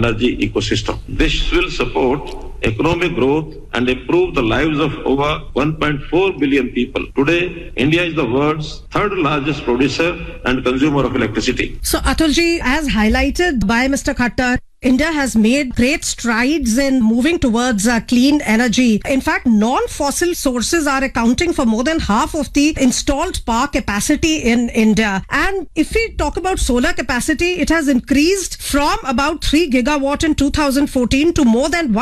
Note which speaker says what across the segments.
Speaker 1: energy ecosystem. This will support economic growth and improve the lives of over 1.4 billion people. Today, India is the world's third largest producer and consumer of electricity.
Speaker 2: So, Atulji, as highlighted by Mr. Khattar, India has made great strides in moving towards clean energy. In fact, non-fossil sources are accounting for more than half of the installed power capacity in India. And if we talk about solar capacity, it has increased from about 3 gigawatt in 2014 to more than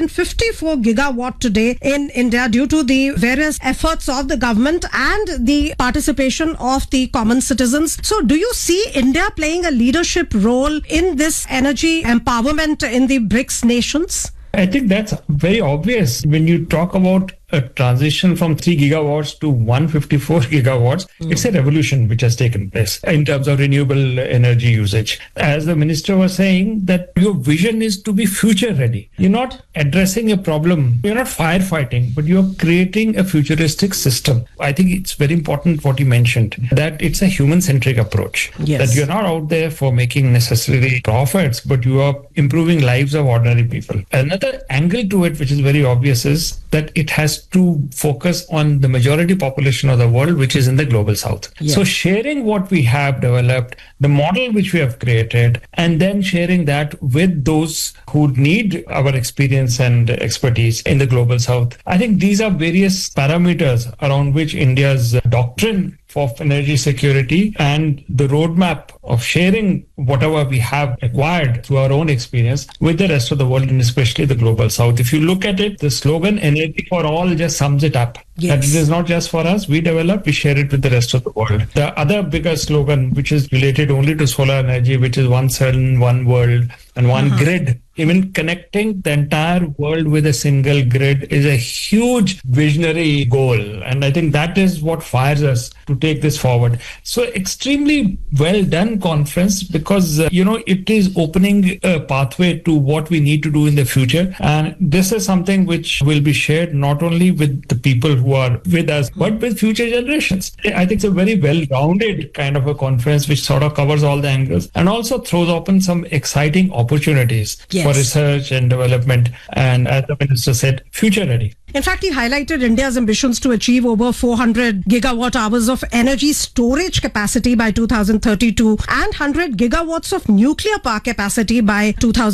Speaker 2: 154 gigawatt today in India due to the various efforts of the government and the participation of the common citizens. So do you see India playing a leadership role in this energy empowerment in the BRICS nations?
Speaker 3: I think that's very obvious when you talk about a transition from 3 gigawatts to 154 gigawatts. It's a revolution which has taken place in terms of renewable energy usage. As the minister was saying, that your vision is to be future ready. You're not addressing a problem. You're not firefighting, but you're creating a futuristic system. I think it's very important what you mentioned, that it's a human-centric approach.
Speaker 2: Yes.
Speaker 3: That you're not out there for making necessarily profits, but you are improving lives of ordinary people. Another angle to it, which is very obvious, is that it has to focus on the majority population of the world, which is in the global south.
Speaker 2: Yes.
Speaker 3: So sharing what we have developed, the model which we have created, and then sharing that with those who need our experience and expertise in the global south. I think these are various parameters around which India's doctrine for energy security and the roadmap of sharing whatever we have acquired through our own experience with the rest of the world, and especially the global south. If you look at it, the slogan "Energy for All" just sums it up.
Speaker 2: Yes.
Speaker 3: That it is not just for us, we develop, we share it with the rest of the world. The other bigger slogan, which is related only to solar energy, which is one sun, one world, and one grid. Even connecting the entire world with a single grid is a huge visionary goal. And I think that is what fires us to take this forward. So extremely well done conference, because, it is opening a pathway to what we need to do in the future. And this is something which will be shared not only with the people who are with us, but with future generations. I think it's a very well-rounded kind of a conference which sort of covers all the angles and also throws open some exciting opportunities for research and development. And as the minister said, future ready.
Speaker 2: In fact, he highlighted India's ambitions to achieve over 400 gigawatt hours of energy storage capacity by 2032 and 100 gigawatts of nuclear power capacity by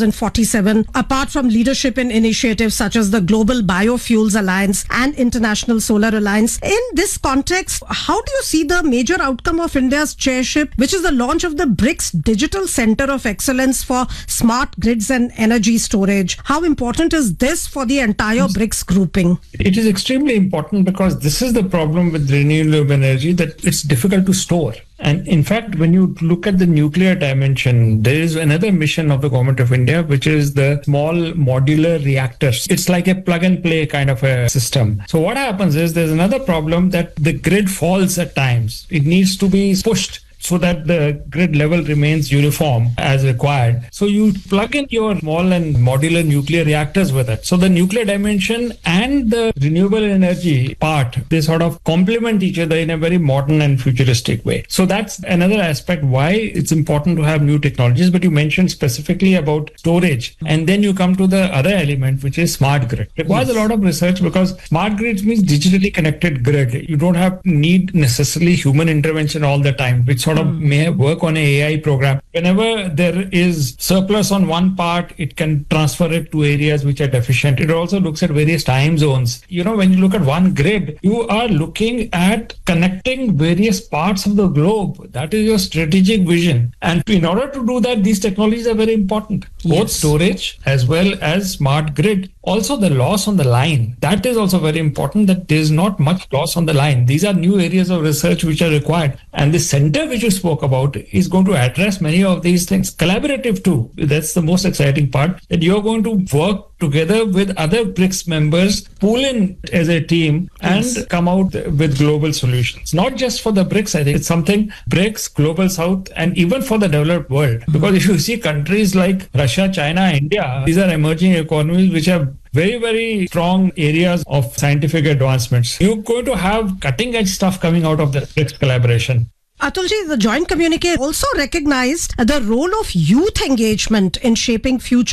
Speaker 2: 2047, apart from leadership in initiatives such as the Global Biofuels Alliance and International Solar Alliance. In this context, how do you see the major outcome of India's chairship, which is the launch of the BRICS Digital Center of Excellence for Smart Grids and Energy Storage? How important is this for the entire BRICS grouping?
Speaker 3: It is extremely important because this is the problem with renewable energy, that it's difficult to store. And in fact, when you look at the nuclear dimension, there is another mission of the government of India, which is the small modular reactors. It's like a plug and play kind of a system. So what happens is there's another problem, that the grid falls at times. It needs to be pushed so that the grid level remains uniform as required. So you plug in your small and modular nuclear reactors with it. So the nuclear dimension and the renewable energy part, they sort of complement each other in a very modern and futuristic way. So that's another aspect why it's important to have new technologies. But you mentioned specifically about storage. And then you come to the other element, which is smart grid. It requires a lot of research, because smart grids means digitally connected grid. You don't need necessarily human intervention all the time, which sort of may work on an AI program. Whenever there is surplus on one part, it can transfer it to areas which are deficient. It also looks at various time zones. When you look at one grid, you are looking at connecting various parts of the globe. That is your strategic vision. And in order to do that, these technologies are very important. Both storage as well as smart grid. Also the loss on the line. That is also very important, that there is not much loss on the line. These are new areas of research which are required. And the center which you spoke about is going to address many of these things. Collaborative too. That's the most exciting part, that you're going to work together with other BRICS members, pool in as a team, and come out with global solutions. Not just for the BRICS, I think it's something BRICS, Global South, and even for the developed world. Because if you see countries like Russia, China, India, these are emerging economies which have very, very strong areas of scientific advancements. You're going to have cutting edge stuff coming out of the BRICS collaboration.
Speaker 2: Atulji, the joint communique also recognized the role of youth engagement in shaping future